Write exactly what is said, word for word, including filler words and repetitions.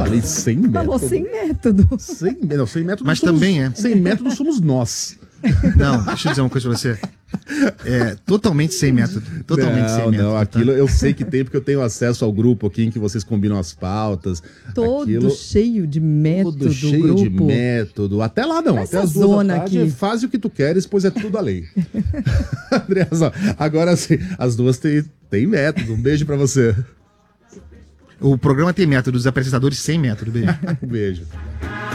falei sem método. Falou sem método. Sem, não, sem método Mas somos, também é. Sem método somos nós. Não, deixa eu dizer uma coisa pra você. É totalmente sem método. Totalmente não, sem método. Não, aquilo tá? Eu sei que tem, porque eu tenho acesso ao grupo aqui em que vocês combinam as pautas. Todo aquilo, cheio de método. Todo cheio grupo. de método. Até lá não, Essa até as duas zona da tarde, aqui. faz o que tu queres, pois é tudo a lei. Andreasa, agora sim, as duas têm tem método. Um beijo pra você. O programa tem método, os apresentadores sem método. Beijo. Um beijo.